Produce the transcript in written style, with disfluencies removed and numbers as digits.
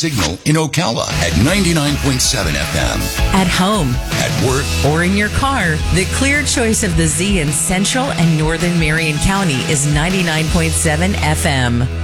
Signal in Ocala at 99.7 FM. At home, at work, or in your car, the clear choice of the Z in Central and Northern Marion County is 99.7 FM.